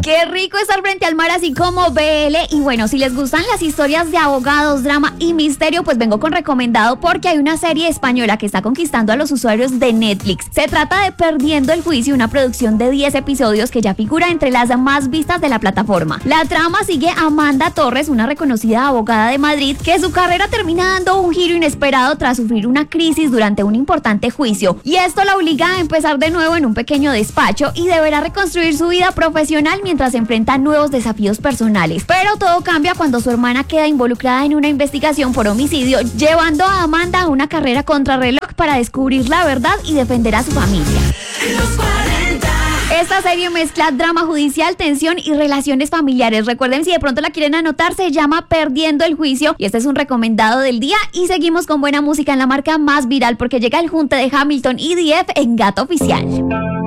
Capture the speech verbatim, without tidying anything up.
Qué rico estar frente al mar así como B L. Y bueno, si les gustan las historias de abogados, drama y misterio, pues vengo con recomendado porque hay una serie española que está conquistando a los usuarios de Netflix. Se trata de Perdiendo el Juicio, una producción de diez episodios que ya figura entre las más vistas de la plataforma. La trama sigue a Amanda Torres, una reconocida abogada de Madrid, que su carrera termina dando un giro inesperado tras sufrir una crisis durante un importante juicio. Y esto la obliga a empezar de nuevo en un pequeño despacho y deberá reconstruir su vida profesional mientras enfrenta nuevos desafíos personales. Pero todo cambia cuando su hermana queda involucrada en una investigación por homicidio, llevando a Amanda a una carrera contrarreloj para descubrir la verdad y defender a su familia. Esta serie mezcla drama judicial, tensión y relaciones familiares. Recuerden, si de pronto la quieren anotar, se llama Perdiendo el Juicio y este es un recomendado del día. Y seguimos con buena música en la marca más viral porque llega el junte de Hamilton y D F en Gato Oficial.